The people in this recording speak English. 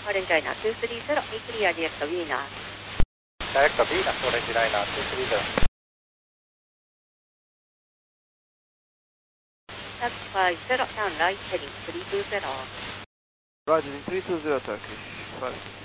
Orange Liner 230, be clear direct to Venus. Direct to Venus, Orange Liner 230. Taxi 50, turn right heading 320. Roger, 320 Turkish, 5.